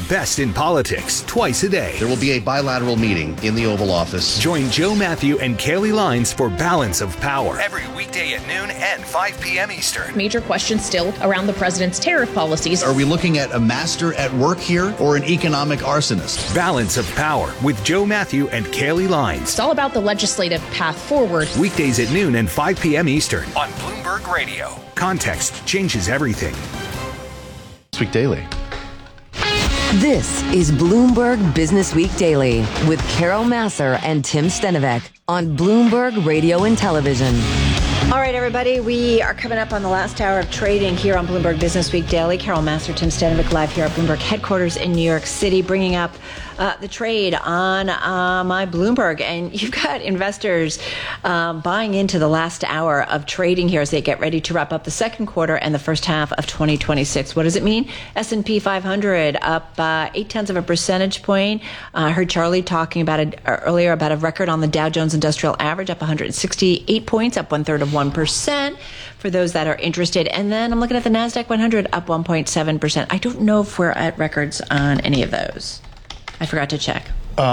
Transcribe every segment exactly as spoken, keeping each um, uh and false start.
best in politics twice a day. There will be a bilateral meeting in the Oval Office. Join Joe Matthew and Kaylee Lines for Balance of Power every weekday at noon and five p.m. Eastern. Major questions still around the president's tariff policies. Are we looking at a master at work here or an economic arsonist? Balance of Power with Joe Matthew and Kaylee Lines. It's all about the legislative path forward. Weekdays at noon and five p.m. Eastern on Bloomberg Radio. Context changes everything. This Week Daily. This is Bloomberg Business Week Daily with Carol Massar and Tim Stenovec on Bloomberg Radio and Television. All right, everybody, we are coming up on the last hour of trading here on Bloomberg Business Week Daily. Carol Massar, Tim Stenovec live here at Bloomberg headquarters in New York City, bringing up uh, the trade on uh, my Bloomberg. And you've got investors um, buying into the last hour of trading here as they get ready to wrap up the second quarter and the first half of twenty twenty-six. What does it mean? S and P five hundred up uh, eight tenths of a percentage point. Uh, I heard Charlie talking about it earlier about a record on the Dow Jones Industrial Average, up one hundred sixty-eight points, up one third of one percent for those that are interested. And then I'm looking at the NASDAQ one hundred, up one point seven percent. I don't know if we're at records on any of those. I forgot to check.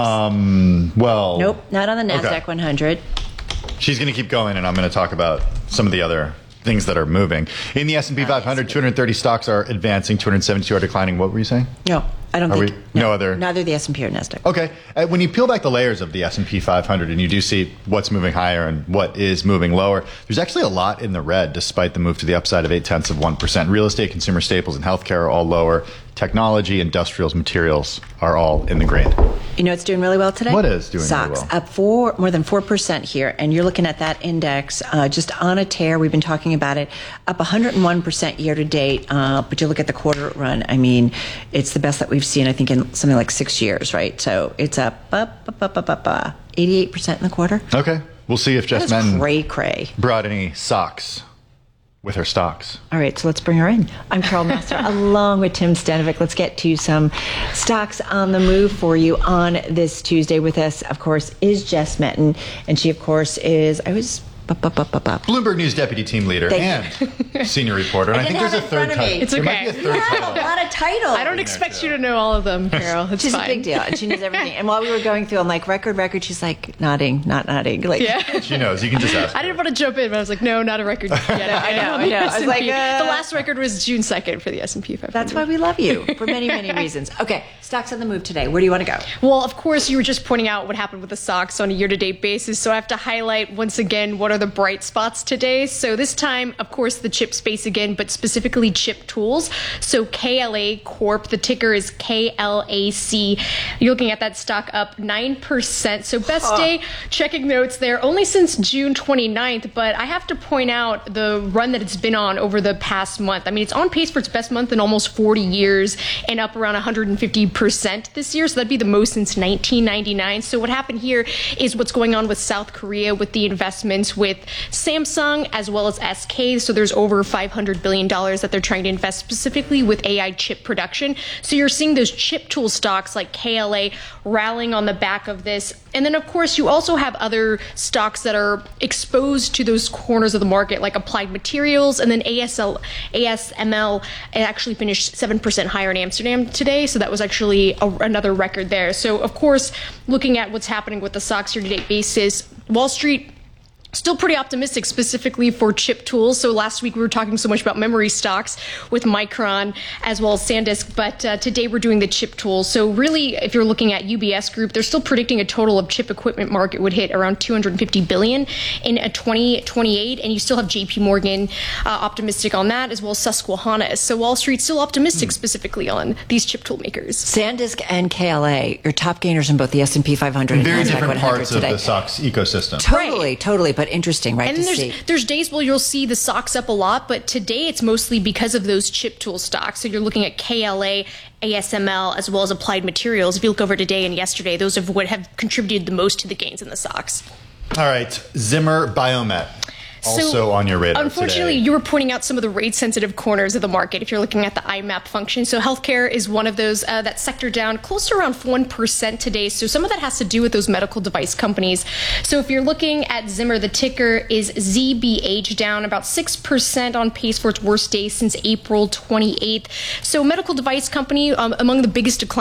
Um, well. Nope, not on the NASDAQ okay. one hundred. She's going to keep going, and I'm going to talk about some of the other things that are moving. In the S and P five hundred, two hundred thirty stocks are advancing, two hundred seventy-two are declining. What were you saying? No, I don't are think. We, no, no other. Neither the S and P or NASDAQ. Okay. Uh, when you peel back the layers of the S and P five hundred and you do see what's moving higher and what is moving lower, there's actually a lot in the red despite the move to the upside of eight tenths of one percent. Real estate, consumer staples, and healthcare are all lower. Technology, industrials, materials are all in the green. You know it's doing really well today? What is doing Stocks really well? up four, more than four percent here. And you're looking at that index uh, just on a tear. We've been talking about it, up one hundred one percent year to date. Uh, but you look at the quarter run, I mean, it's the best that we've seen, I think, in something like six years, right? So it's up, up, up, up, up, up, up eighty-eight percent in the quarter. Okay. We'll see if Jess Menton cray cray. brought any socks with her stocks. All right, so let's bring her in. I'm Carol Massar, along with Tim Stenovec. Let's get to some stocks on the move for you on this Tuesday. With us, of course, is Jess Menton, and she, of course, is, I was... Bup, bup, bup, bup, bup. Bloomberg News deputy team leader Thank and senior reporter. And I, I think didn't there's a have it in third front of title. me. It's There okay. might be a third Yeah, title. a lot of titles. I don't expect you to know all of them, Carol. It's She's fine. a big deal, and she knows everything. And while we were going through, I'm like, record, record. She's like, nodding, not nodding. Like, Yeah. She knows. You can just ask I her. didn't want to jump in, but I was like, no, not a record yet. I know, I know. I was like, uh, the last record was June second for the S and P five hundred. That's why we love you, for many, many reasons. Okay, stocks on the move today. Where do you want to go? Well, of course, you were just pointing out what happened with the stocks on a year-to-date basis, so I have to highlight once again what are the bright spots today. So this time, of course, the chip space again, but specifically chip tools. So K L A Corp, the ticker is K L A C. You're looking at that stock up nine percent. So best Huh. day, checking notes there, only since June twenty-ninth, but I have to point out the run that it's been on over the past month. I mean, it's on pace for its best month in almost forty years and up around one hundred fifty percent this year. So that'd be the most since nineteen ninety-nine. So what happened here is what's going on with South Korea with the investments with Samsung as well as S K. So there's over five hundred billion dollars that they're trying to invest specifically with A I chip production. So you're seeing those chip tool stocks like K L A rallying on the back of this. And then, of course, you also have other stocks that are exposed to those corners of the market like Applied Materials, and then A S L, A S M L it actually finished seven percent higher in Amsterdam today. So that was actually a, another record there. So, of course, looking at what's happening with the stocks year-to-date basis, Wall Street still pretty optimistic, specifically for chip tools. So last week we were talking so much about memory stocks with Micron as well as SanDisk, but uh, today we're doing the chip tools. So really, if you're looking at U B S Group, they're still predicting a total of chip equipment market would hit around two hundred fifty billion dollars in a twenty twenty-eight, and you still have J P Morgan uh, optimistic on that, as well as Susquehanna. So Wall Street's still optimistic mm. specifically on these chip tool makers. SanDisk and K L A, your top gainers in both the S and P five hundred and Very NASDAQ different one hundred parts today. of the stocks ecosystem. Totally, Right. totally, but interesting, right? And to there's see. there's days where you'll see the stocks up a lot, but today it's mostly because of those chip tool stocks. So you're looking at K L A, A S M L, as well as Applied Materials. If you look over today and yesterday, those are what have contributed the most to the gains in the stocks. All right, Zimmer Biomet. Also So, on your radar unfortunately, today. you were pointing out some of the rate-sensitive corners of the market if you're looking at the I MAP function. So healthcare is one of those. Uh, that sector down close to around one percent today. So some of that has to do with those medical device companies. So if you're looking at Zimmer, the ticker is Z B H, down about six percent on pace for its worst day since April twenty-eighth. So medical device company, um, among the biggest declines